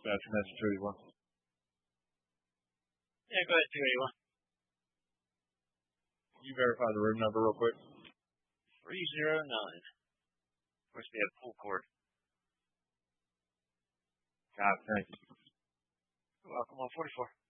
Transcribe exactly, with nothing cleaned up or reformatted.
Gotcha. That's two eighty-one. Yeah, go ahead, two eighty-one. Can you verify the room number real quick? three oh nine. Of course, we have full court. God, thank you. You're welcome. one forty-four.